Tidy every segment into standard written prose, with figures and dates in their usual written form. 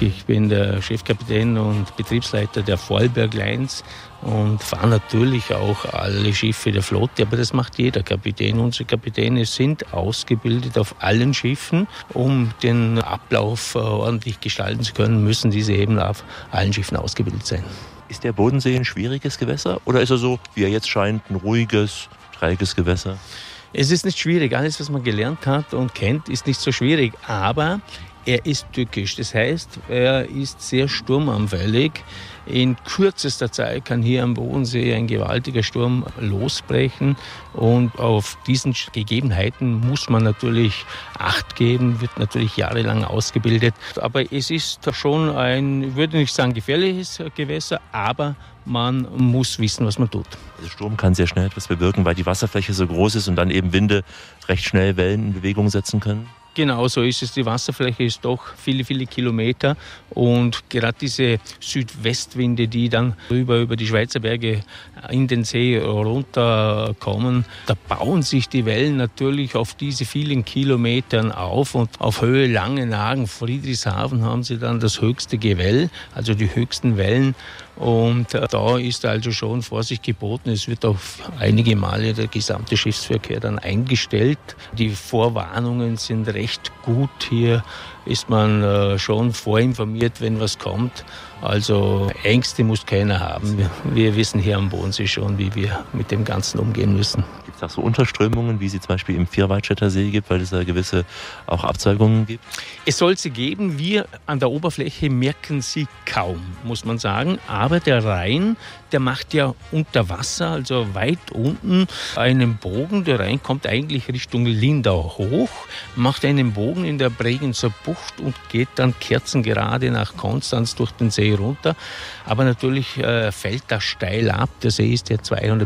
Ich bin der Chefkapitän und Betriebsleiter der Vorarlberg Lines und fahre natürlich auch alle Schiffe der Flotte, aber das macht jeder Kapitän. Unsere Kapitäne sind ausgebildet auf allen Schiffen. Um den Ablauf ordentlich gestalten zu können, müssen diese eben auf allen Schiffen ausgebildet sein. Ist der Bodensee ein schwieriges Gewässer oder ist er so, wie er jetzt scheint, ein ruhiges, träges Gewässer? Es ist nicht schwierig. Alles, was man gelernt hat und kennt, ist nicht so schwierig. Aber er ist tückisch. Das heißt, er ist sehr sturmanfällig. In kürzester Zeit kann hier am Bodensee ein gewaltiger Sturm losbrechen. Und auf diesen Gegebenheiten muss man natürlich Acht geben, wird natürlich jahrelang ausgebildet. Aber es ist schon ein, ich würde nicht sagen gefährliches Gewässer, aber man muss wissen, was man tut. Der Sturm kann sehr schnell etwas bewirken, weil die Wasserfläche so groß ist und dann eben Winde recht schnell Wellen in Bewegung setzen können? Genau so ist es. Die Wasserfläche ist doch viele, viele Kilometer und gerade diese Südwestwinde, die dann über die Schweizer Berge in den See runterkommen, da bauen sich die Wellen natürlich auf diese vielen Kilometern auf und auf Höhe Langenhagen, Friedrichshafen haben sie dann das höchste Gewell, also die höchsten Wellen. Und da ist also schon Vorsicht geboten. Es wird auf einige Male der gesamte Schiffsverkehr dann eingestellt. Die Vorwarnungen sind recht gut. Hier ist man schon vorinformiert, wenn was kommt. Also Ängste muss keiner haben. Wir wissen hier am Bodensee schon, wie wir mit dem Ganzen umgehen müssen. Gibt es auch so Unterströmungen, wie sie zum Beispiel im Vierwaldstätter See gibt, weil es da gewisse auch Abzweigungen gibt? Es soll sie geben. Wir an der Oberfläche merken sie kaum, muss man sagen. Aber der Rhein, der macht ja unter Wasser, also weit unten, einen Bogen. Der Rhein kommt eigentlich Richtung Lindau hoch, macht einen Bogen in der Bregenzer Bucht und geht dann kerzengerade nach Konstanz durch den See runter. Aber natürlich fällt das steil ab. Der See ist ja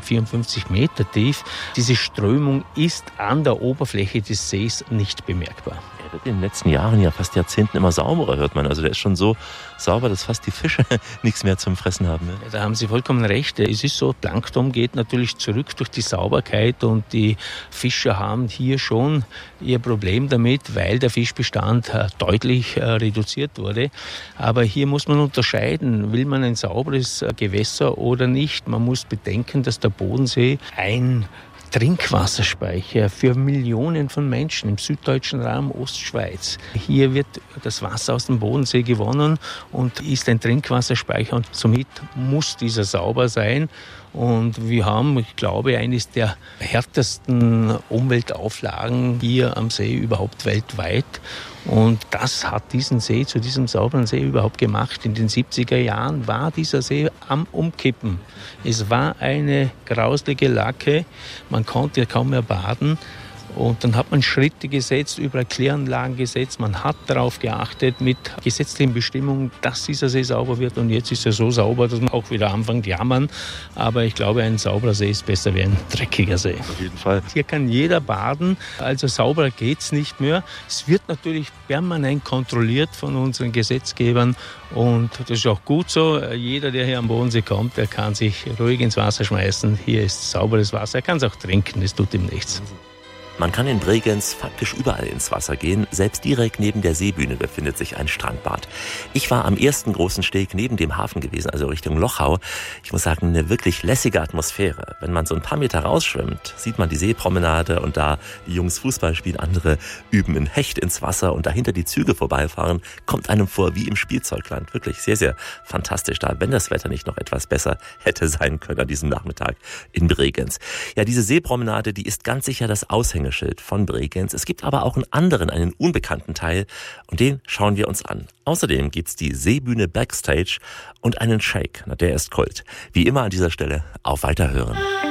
254 Meter tief. Diese Strömung ist an der Oberfläche des Sees nicht bemerkbar. Er wird in den letzten Jahren, ja fast Jahrzehnten immer sauberer, hört man. Also der ist schon so sauber, dass fast die Fische nichts mehr zum Fressen haben. Ja, da haben Sie vollkommen recht. Es ist so, Plankton geht natürlich zurück durch die Sauberkeit und die Fischer haben hier schon ihr Problem damit, weil der Fischbestand deutlich reduziert wurde. Aber hier muss man unterscheiden, will man ein sauberes Gewässer oder nicht. Man muss bedenken, dass der Bodensee ein Trinkwasserspeicher für Millionen von Menschen im süddeutschen Raum Ostschweiz. Hier wird das Wasser aus dem Bodensee gewonnen und ist ein Trinkwasserspeicher und somit muss dieser sauber sein. Und wir haben, ich glaube, eines der härtesten Umweltauflagen hier am See überhaupt weltweit. Und das hat diesen See zu diesem sauberen See überhaupt gemacht. In den 70er Jahren war dieser See am Umkippen. Es war eine grauslige Lacke. Man konnte kaum mehr baden. Und dann hat man Schritte gesetzt, überall Kläranlagen gesetzt. Man hat darauf geachtet mit gesetzlichen Bestimmungen, dass dieser See sauber wird. Und jetzt ist er so sauber, dass man auch wieder anfängt zu jammern. Aber ich glaube, ein sauberer See ist besser wie ein dreckiger See. Auf jeden Fall. Hier kann jeder baden, also sauberer geht's nicht mehr. Es wird natürlich permanent kontrolliert von unseren Gesetzgebern. Und das ist auch gut so. Jeder, der hier am Bodensee kommt, der kann sich ruhig ins Wasser schmeißen. Hier ist sauberes Wasser. Er kann es auch trinken, es tut ihm nichts. Man kann in Bregenz faktisch überall ins Wasser gehen. Selbst direkt neben der Seebühne befindet sich ein Strandbad. Ich war am ersten großen Steg neben dem Hafen gewesen, also Richtung Lochau. Ich muss sagen, eine wirklich lässige Atmosphäre. Wenn man so ein paar Meter rausschwimmt, sieht man die Seepromenade und da die Jungs Fußball spielen, andere üben in Hecht ins Wasser und dahinter die Züge vorbeifahren, kommt einem vor wie im Spielzeugland. Wirklich sehr, sehr fantastisch da, wenn das Wetter nicht noch etwas besser hätte sein können an diesem Nachmittag in Bregenz. Ja, diese Seepromenade, die ist ganz sicher das Aushängeschild von Bregenz. Es gibt aber auch einen anderen, einen unbekannten Teil und den schauen wir uns an. Außerdem gibt's die Seebühne Backstage und einen Shake, der ist Kult. Wie immer an dieser Stelle auf Weiterhören.